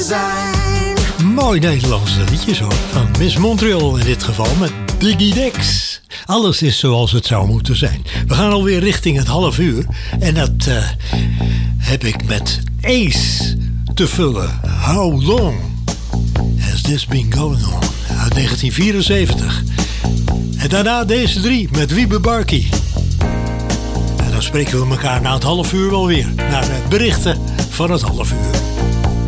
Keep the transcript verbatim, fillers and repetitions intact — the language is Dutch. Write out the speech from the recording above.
zijn. Mooi Nederlandse liedjes hoor. Van Miss Montreal in dit geval met Diggy Dex. Alles is zoals het zou moeten zijn. We gaan alweer richting het half uur. En dat uh, heb ik met Ace te vullen. How long has this been going on? Uit negentien vierenzeventig. En daarna deze drie met Wiebe Barkie. En dan spreken we elkaar na het half uur wel weer. Naar de berichten van het half uur.